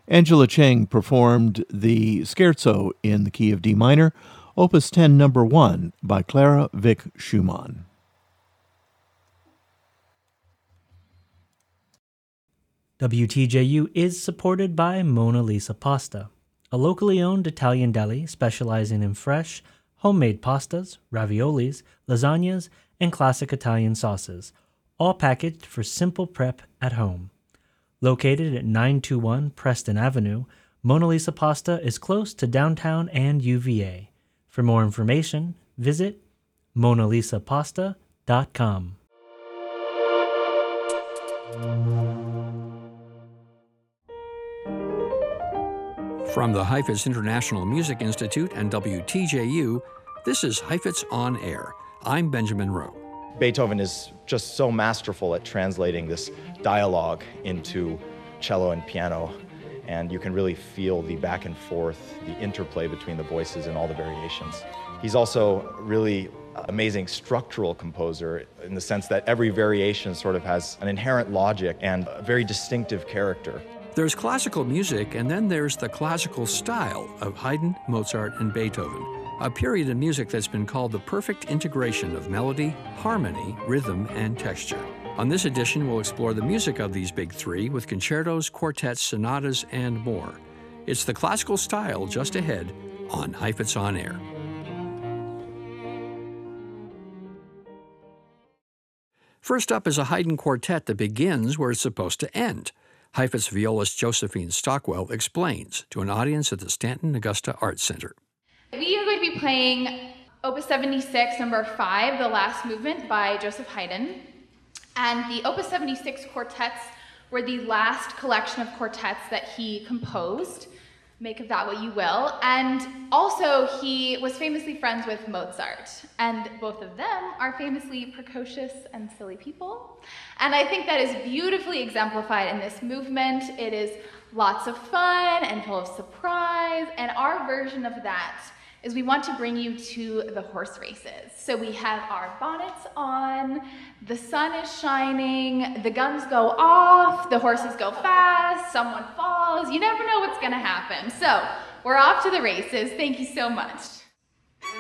Angela Cheng performed the Scherzo in the key of D minor, Opus 10, number 1, by Clara Vick Schumann. WTJU is supported by Mona Lisa Pasta, a locally owned Italian deli specializing in fresh, homemade pastas, raviolis, lasagnas, and classic Italian sauces, all packaged for simple prep at home. Located at 921 Preston Avenue, Mona Lisa Pasta is close to downtown and UVA. For more information, visit monalisapasta.com. From the Heifetz International Music Institute and WTJU, this is Heifetz On Air. I'm Benjamin Rowe. Beethoven is just so masterful at translating this dialogue into cello and piano, and you can really feel the back and forth, the interplay between the voices and all the variations. He's also really amazing structural composer in the sense that every variation sort of has an inherent logic and a very distinctive character. There's classical music, and then there's the classical style of Haydn, Mozart, and Beethoven, a period in music that's been called the perfect integration of melody, harmony, rhythm, and texture. On this edition, we'll explore the music of these big three with concertos, quartets, sonatas, and more. It's the classical style just ahead on Heifetz On Air. First up is a Haydn quartet that begins where it's supposed to end. Heifetz violist Josephine Stockwell explains to an audience at the Stanton Augusta Arts Center. We are going to be playing Opus 76, number 5, the last movement by Joseph Haydn. And the Opus 76 quartets were the last collection of quartets that he composed. Make of that what you will. And also, he was famously friends with Mozart. And both of them are famously precocious and silly people. And I think that is beautifully exemplified in this movement. It is lots of fun and full of surprise. And our version of that is we want to bring you to the horse races. So we have our bonnets on, the sun is shining, the guns go off, the horses go fast, someone falls, you never know what's gonna happen. So we're off to the races. Thank you so much.